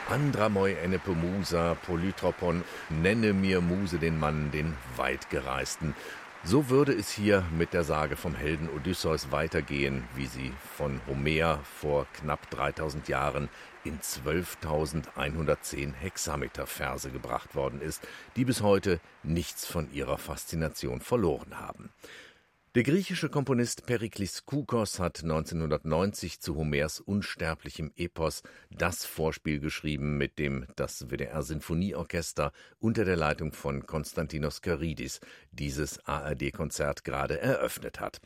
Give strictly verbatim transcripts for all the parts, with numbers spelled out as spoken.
Andramoi Enepe-Musa, Polytropon, nenne mir Muse den Mann, den Weitgereisten. So würde es hier mit der Sage vom Helden Odysseus weitergehen, wie sie von Homer vor knapp dreitausend Jahren in zwölftausendeinhundertzehn Hexameter-Verse gebracht worden ist, die bis heute nichts von ihrer Faszination verloren haben. Der griechische Komponist Periklis Koukos hat neunzehnhundertneunzig zu Homers unsterblichem Epos das Vorspiel geschrieben, mit dem das W D R-Sinfonieorchester unter der Leitung von Konstantinos Karidis dieses A R D-Konzert gerade eröffnet hat.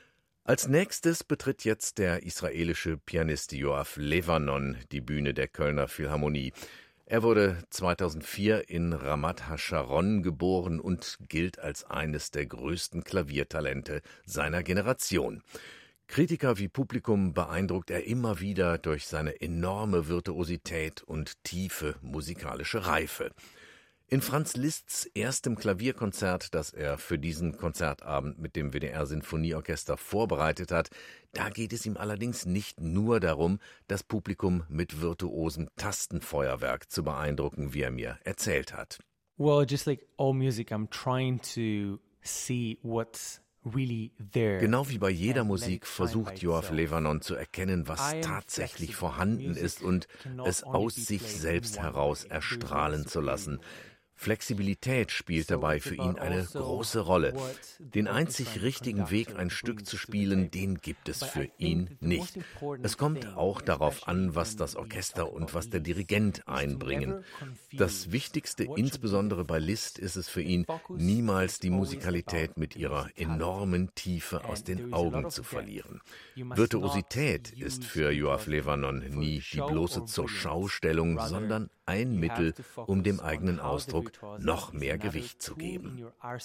Als nächstes betritt jetzt der israelische Pianist Yoav Levanon die Bühne der Kölner Philharmonie. Er wurde zweitausendvier in Ramat HaSharon geboren und gilt als eines der größten Klaviertalente seiner Generation. Kritiker wie Publikum beeindruckt er immer wieder durch seine enorme Virtuosität und tiefe musikalische Reife. In Franz Liszts erstem Klavierkonzert, das er für diesen Konzertabend mit dem W D R-Sinfonieorchester vorbereitet hat, da geht es ihm allerdings nicht nur darum, das Publikum mit virtuosem Tastenfeuerwerk zu beeindrucken, wie er mir erzählt hat. Well, just like all music, I'm trying to see what's really there. Genau wie bei jeder Musik versucht Yoav Levanon zu erkennen, was tatsächlich vorhanden ist und es aus sich selbst heraus erstrahlen zu lassen. Flexibilität spielt dabei für ihn eine große Rolle. Den einzig richtigen Weg, ein Stück zu spielen, den gibt es für ihn nicht. Es kommt auch darauf an, was das Orchester und was der Dirigent einbringen. Das Wichtigste, insbesondere bei Liszt, ist es für ihn, niemals die Musikalität mit ihrer enormen Tiefe aus den Augen zu verlieren. Virtuosität ist für Yoav Levanon nie die bloße Zur-Schau-Stellung, sondern ein Mittel, um dem eigenen Ausdruck noch mehr Gewicht zu geben.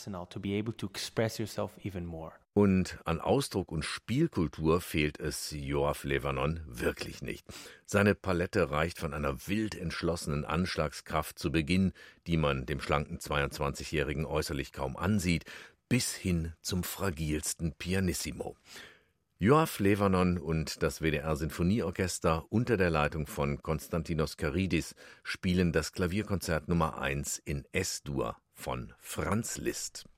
Und an Ausdruck und Spielkultur fehlt es Yoav Levanon wirklich nicht. Seine Palette reicht von einer wild entschlossenen Anschlagskraft zu Beginn, die man dem schlanken zweiundzwanzigjährigen äußerlich kaum ansieht, bis hin zum fragilsten Pianissimo. Yoav Levanon und das W D R-Sinfonieorchester unter der Leitung von Konstantinos Karidis spielen das Klavierkonzert Nummer eins in Es-Dur von Franz Liszt.